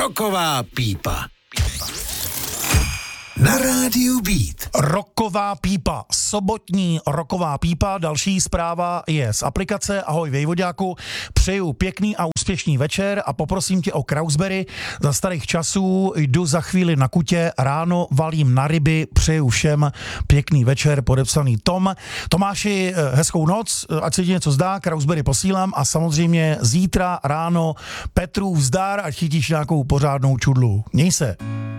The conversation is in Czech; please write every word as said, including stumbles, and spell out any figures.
Rocková pípa. Na rádiu Beat. Rocková pípa, sobotní rocková pípa, další zpráva je z aplikace. Ahoj Vejvoďáku, přeju pěkný a úspěšný večer a poprosím tě o Krausberry. Za starých časů jdu za chvíli na kutě, ráno valím na ryby, přeju všem pěkný večer, podepsaný Tom. Tomáši, hezkou noc, ať se ti něco zdá, Krausberry posílám a samozřejmě zítra ráno Petru vzdar, ať chytíš nějakou pořádnou čudlu. Měj se.